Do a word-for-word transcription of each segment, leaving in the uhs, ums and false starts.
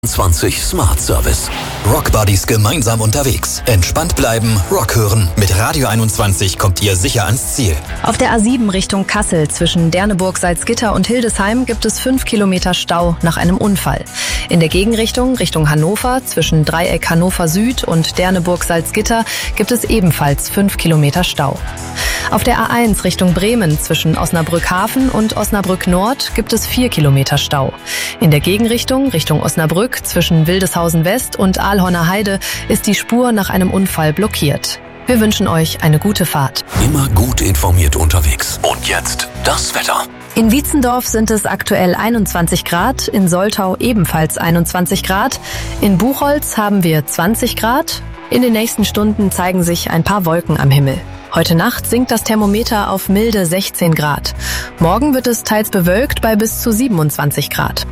zwanzig Smart Service. Rock Buddies gemeinsam unterwegs. Entspannt bleiben, Rock hören. Mit Radio einundzwanzig kommt ihr sicher ans Ziel. Auf der A sieben Richtung Kassel zwischen Derneburg, Salzgitter und Hildesheim gibt es fünf Kilometer Stau nach einem Unfall. In der Gegenrichtung Richtung Hannover zwischen Dreieck Hannover Süd und Derneburg, Salzgitter gibt es ebenfalls fünf Kilometer Stau. Auf der A eins Richtung Bremen zwischen Osnabrück Hafen und Osnabrück Nord gibt es vier Kilometer Stau. In der Gegenrichtung Richtung Osnabrück zwischen Wildeshausen West und Aalhorner Heide ist die Spur nach einem Unfall blockiert. Wir wünschen euch eine gute Fahrt. Immer gut informiert unterwegs. Und jetzt das Wetter. In Wietzendorf sind es aktuell einundzwanzig Grad, in Soltau ebenfalls einundzwanzig Grad, in Buchholz haben wir zwanzig Grad. In den nächsten Stunden zeigen sich ein paar Wolken am Himmel. Heute Nacht sinkt das Thermometer auf milde sechzehn Grad. Morgen wird es teils bewölkt bei bis zu siebenundzwanzig Grad.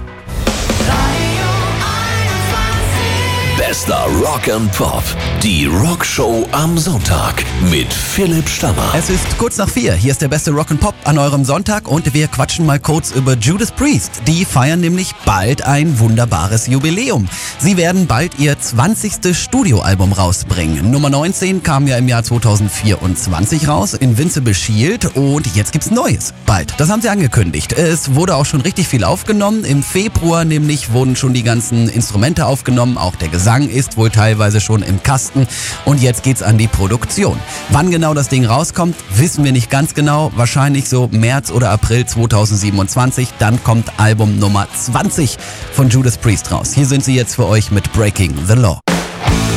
Bester Rock and Pop. Die Rockshow am Sonntag mit Philipp Stammer. Es ist kurz nach vier. Hier ist der beste Rock and Pop an eurem Sonntag und wir quatschen mal kurz über Judas Priest. Die feiern nämlich bald ein wunderbares Jubiläum. Sie werden bald ihr zwanzigstes Studioalbum rausbringen. Nummer neunzehn kam ja im Jahr zweitausendvierundzwanzig raus, Invincible Shield, und jetzt gibt's Neues. Bald. Das haben sie angekündigt. Es wurde auch schon richtig viel aufgenommen. Im Februar nämlich wurden schon die ganzen Instrumente aufgenommen, auch der Gesang ist wohl teilweise schon im Kasten und jetzt geht's an die Produktion. Wann genau das Ding rauskommt, wissen wir nicht ganz genau. Wahrscheinlich so März oder April zweitausendsiebenundzwanzig. Dann kommt Album Nummer zwanzig von Judas Priest raus. Hier sind sie jetzt für euch mit Breaking the Law.